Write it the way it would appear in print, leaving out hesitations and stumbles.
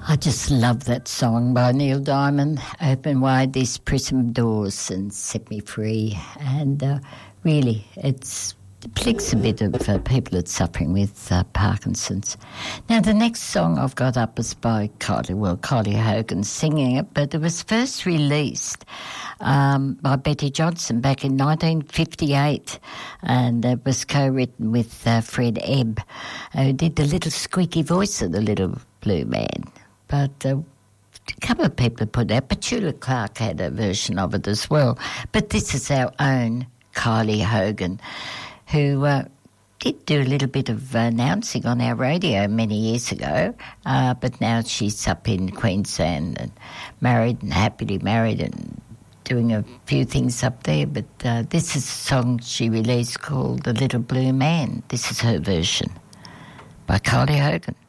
I just love that song by Neil Diamond, Open Wide These Prison Doors and Set Me Free. And really, it afflicts a bit of people that's suffering with Parkinson's. Now, the next song I've got up is by Kylie Hogan singing it, but it was first released by Betty Johnson back in 1958, and it was co-written with Fred Ebb, who did the little squeaky voice of the Little Blue Man. But a couple of people put out. Petula Clark had a version of it as well. But this is our own Kylie Hogan, who did do a little bit of announcing on our radio many years ago, but now she's up in Queensland and married and happily married and doing a few things up there. But this is a song she released called The Little Blue Man. This is her version by Kylie Hogan.